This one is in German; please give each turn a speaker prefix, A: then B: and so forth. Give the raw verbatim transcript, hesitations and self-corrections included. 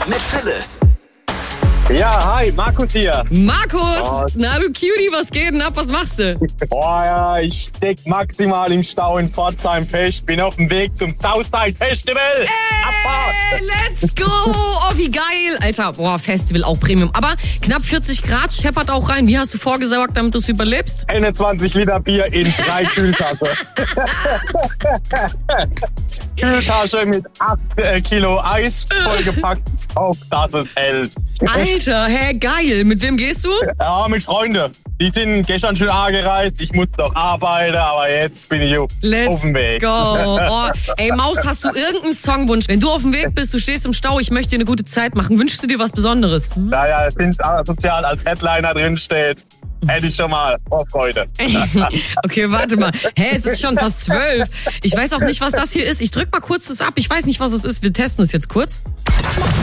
A: mit Phyllis.
B: Ja, hi, Markus hier.
C: Markus,
B: Oh.
C: na du Cutie, was geht denn ab? Was machst du?
B: Boah, ja, ich steck maximal im Stau in Pforzheim fest. Bin auf dem Weg zum Southside Festival. Abfahrt.
C: Hey, let's go! Oh, wie geil! Alter, boah, Festival auch Premium. Aber knapp vierzig Grad scheppert auch rein. Wie hast du vorgesorgt, damit du es überlebst?
B: einundzwanzig Liter Bier in drei Kühltasche. Kühltasche mit acht äh, Kilo Eis vollgepackt, auf dass es hält.
C: Alter, hä, geil. Mit wem gehst du?
B: Ja, mit Freunden. Die sind gestern schon angereist. Ich musste noch arbeiten, aber jetzt bin ich auf
C: Let's
B: dem Weg.
C: go. Oh, ey, Maus, hast du irgendeinen Songwunsch? Wenn du auf dem Weg bist, du stehst im Stau, ich möchte dir eine gute Zeit machen. Wünschst du dir was Besonderes? Hm?
B: Da ja Sins sozial als Headliner drin steht, hätte ich schon mal Vorfreude.
C: Okay, warte mal. Hä, es ist schon fast zwölf. Ich weiß auch nicht, was das hier ist. Ich drück mal kurz das ab. Ich weiß nicht, was es ist. Wir testen es jetzt kurz.